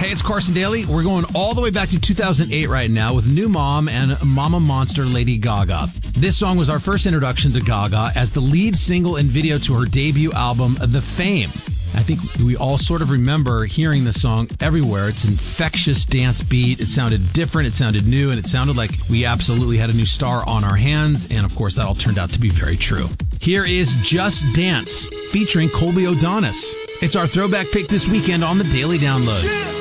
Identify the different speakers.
Speaker 1: Hey, it's Carson Daly. We're going all the way back to 2008 right now with New Mom and Mama Monster Lady Gaga. This song was our first introduction to Gaga as the lead single and video to her debut album, The Fame. I think we all sort of remember hearing this song everywhere. It's an infectious dance beat. It sounded different, it sounded new, and it sounded like we absolutely had a new star on our hands. And of course, that all turned out to be very true. Here is Just Dance featuring Colby O'Donis. It's our throwback pick this weekend on the Daily Download.